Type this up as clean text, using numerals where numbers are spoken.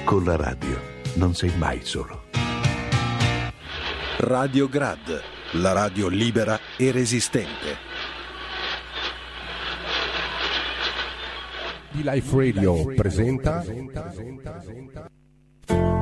Con la radio non sei mai solo. Radio Grad, la radio libera e resistente. Life Radio presenta